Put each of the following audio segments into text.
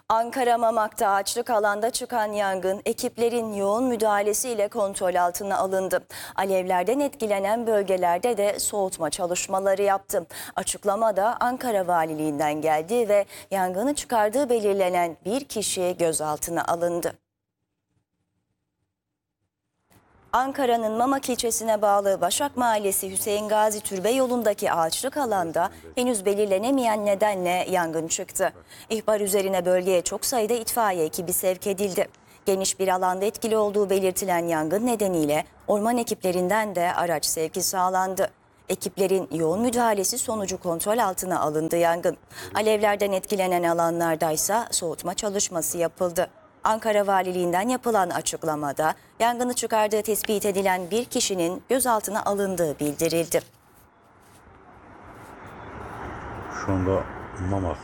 Ankara Mamak'ta ağaçlık alanda çıkan yangın ekiplerin yoğun müdahalesiyle kontrol altına alındı. Alevlerden etkilenen bölgelerde de soğutma çalışmaları yaptı. Açıklama da Ankara Valiliğinden geldi ve yangını çıkardığı belirlenen bir kişi gözaltına alındı. Ankara'nın Mamak ilçesine bağlı Başak Mahallesi Hüseyin Gazi Türbe yolundaki ağaçlık alanda henüz belirlenemeyen nedenle yangın çıktı. İhbar üzerine bölgeye çok sayıda itfaiye ekibi sevk edildi. Geniş bir alanda etkili olduğu belirtilen yangın nedeniyle orman ekiplerinden de araç sevki sağlandı. Ekiplerin yoğun müdahalesi sonucu kontrol altına alındı yangın. Alevlerden etkilenen alanlardaysa soğutma çalışması yapıldı. Ankara Valiliğinden yapılan açıklamada yangını çıkardığı tespit edilen bir kişinin gözaltına alındığı bildirildi. Şu anda Mamak.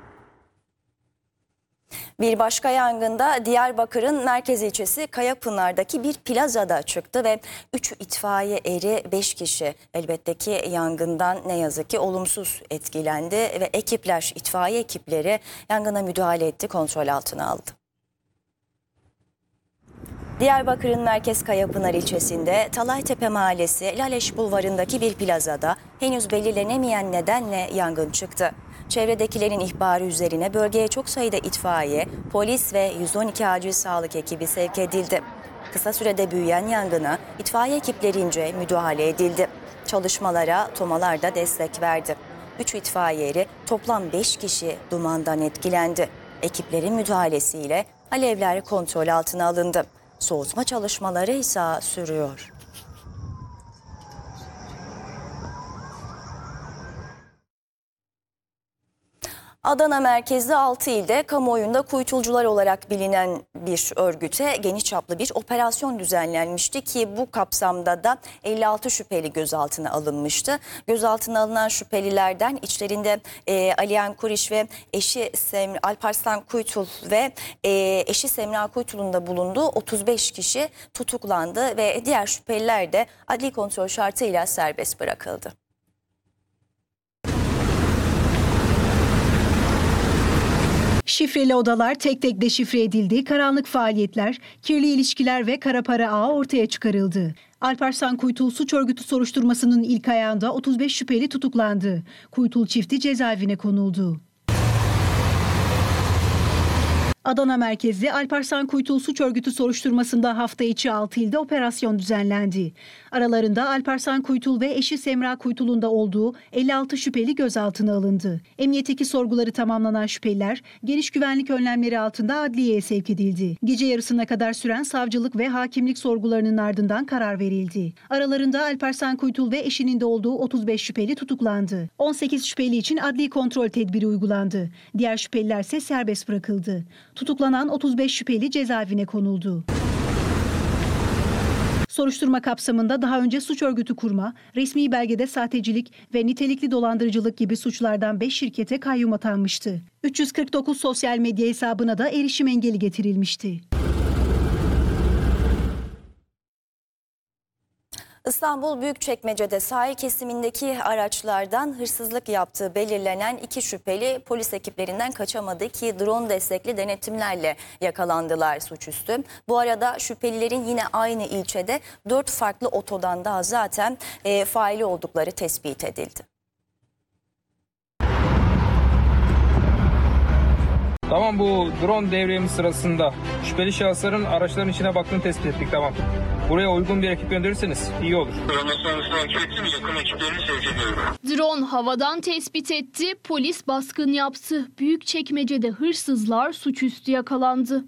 Bir başka yangında Diyarbakır'ın merkez ilçesi Kayapınar'daki bir plazada çıktı ve 3 itfaiye eri 5 kişi elbette ki yangından ne yazık ki olumsuz etkilendi ve itfaiye ekipleri yangına müdahale etti, kontrol altına aldı. Diyarbakır'ın merkez Kayapınar ilçesinde Talaytepe Mahallesi Laleş Bulvarı'ndaki bir plazada henüz belirlenemeyen nedenle yangın çıktı. Çevredekilerin ihbarı üzerine bölgeye çok sayıda itfaiye, polis ve 112 acil sağlık ekibi sevk edildi. Kısa sürede büyüyen yangına itfaiye ekiplerince müdahale edildi. Çalışmalara tomalar da destek verdi. 3 itfaiye eri toplam 5 kişi dumandan etkilendi. Ekiplerin müdahalesiyle alevler kontrol altına alındı. Soğutma çalışmaları ise sürüyor. Adana merkezli 6 ilde kamuoyunda kuytulcular olarak bilinen bir örgüte geniş çaplı bir operasyon düzenlenmişti ki bu kapsamda da 56 şüpheli gözaltına alınmıştı. Gözaltına alınan şüphelilerden içlerinde Aliyan Kuriş ve eşi Alparslan Kuytul ve eşi Semra Kuytul'un da bulunduğu 35 kişi tutuklandı ve diğer şüpheliler de adli kontrol şartıyla serbest bırakıldı. Şifreli odalar tek tek deşifre edildi, karanlık faaliyetler, kirli ilişkiler ve kara para ağı ortaya çıkarıldı. Alparslan Kuytul suç örgütü soruşturmasının ilk ayağında 35 şüpheli tutuklandı. Kuytul çifti cezaevine konuldu. Adana merkezli Alparslan Kuytul suç örgütü soruşturmasında hafta içi 6 ilde operasyon düzenlendi. Aralarında Alparslan Kuytul ve eşi Semra Kuytul'un da olduğu 56 şüpheli gözaltına alındı. Emniyetteki sorguları tamamlanan şüpheliler geniş güvenlik önlemleri altında adliyeye sevk edildi. Gece yarısına kadar süren savcılık ve hakimlik sorgularının ardından karar verildi. Aralarında Alparslan Kuytul ve eşinin de olduğu 35 şüpheli tutuklandı. 18 şüpheli için adli kontrol tedbiri uygulandı. Diğer şüpheliler ise serbest bırakıldı. Tutuklanan 35 şüpheli cezaevine konuldu. Soruşturma kapsamında daha önce suç örgütü kurma, resmi belgede sahtecilik ve nitelikli dolandırıcılık gibi suçlardan 5 şirkete kayyum atanmıştı. 349 sosyal medya hesabına da erişim engeli getirilmişti. İstanbul Büyükçekmece'de sahil kesimindeki araçlardan hırsızlık yaptığı belirlenen 2 şüpheli polis ekiplerinden kaçamadı ki drone destekli denetimlerle yakalandılar suçüstü. Bu arada şüphelilerin yine aynı ilçede 4 farklı otodan daha zaten faili oldukları tespit edildi. Tamam, bu drone devriyemiz sırasında şüpheli şahısların araçların içine baktığını tespit ettik, tamam. Buraya uygun bir ekip gönderirseniz iyi olur. Drone havadan tespit etti, polis baskın yaptı. Büyükçekmece'de hırsızlar suçüstü yakalandı.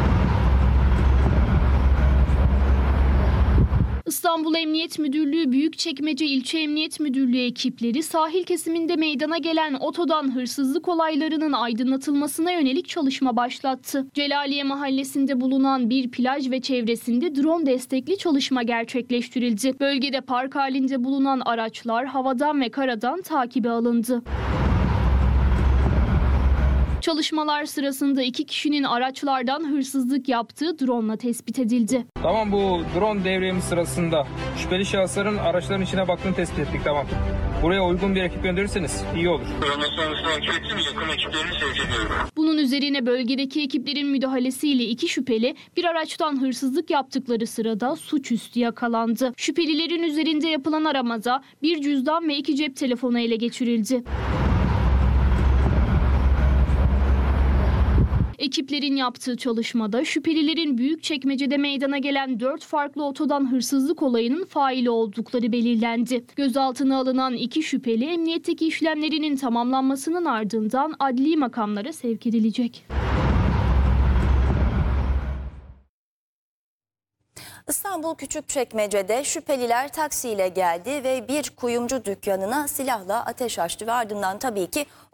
İstanbul Emniyet Müdürlüğü Büyükçekmece İlçe Emniyet Müdürlüğü ekipleri sahil kesiminde meydana gelen otodan hırsızlık olaylarının aydınlatılmasına yönelik çalışma başlattı. Celaliye Mahallesi'nde bulunan bir plaj ve çevresinde drone destekli çalışma gerçekleştirildi. Bölgede park halinde bulunan araçlar havadan ve karadan takibe alındı. Çalışmalar sırasında 2 kişinin araçlardan hırsızlık yaptığı drone'la tespit edildi. Tamam, bu drone devriyemiz sırasında şüpheli şahısların araçların içine baktığını tespit ettik, tamam. Buraya uygun bir ekip gönderirseniz iyi olur. Yakın ekiplerini sevk ediyorum. Bunun üzerine bölgedeki ekiplerin müdahalesiyle 2 şüpheli bir araçtan hırsızlık yaptıkları sırada suçüstü yakalandı. Şüphelilerin üzerinde yapılan aramada bir cüzdan ve 2 cep telefonu ele geçirildi. Ekiplerin yaptığı çalışmada şüphelilerin Büyükçekmece'de meydana gelen 4 farklı otodan hırsızlık olayının faili oldukları belirlendi. Gözaltına alınan 2 şüpheli emniyetteki işlemlerinin tamamlanmasının ardından adli makamlara sevk edilecek. İstanbul Küçükçekmece'de şüpheliler taksiyle geldi ve bir kuyumcu dükkanına silahla ateş açtı ve ardından tabii ki